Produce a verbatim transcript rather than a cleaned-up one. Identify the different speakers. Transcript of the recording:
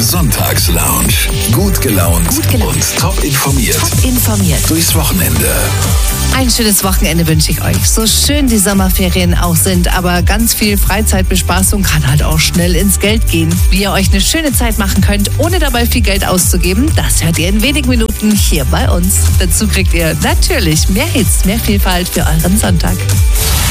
Speaker 1: Sonntagslounge. Gut gelaunt,
Speaker 2: Gut gelaunt.
Speaker 1: und top informiert.
Speaker 2: Top informiert.
Speaker 1: Durchs Wochenende.
Speaker 2: Ein schönes Wochenende wünsche ich euch. So schön die Sommerferien auch sind, aber ganz viel Freizeitbespaßung kann halt auch schnell ins Geld gehen. Wie ihr euch eine schöne Zeit machen könnt, ohne dabei viel Geld auszugeben, das hört ihr in wenigen Minuten hier bei uns. Dazu kriegt ihr natürlich mehr Hits, mehr Vielfalt für euren Sonntag.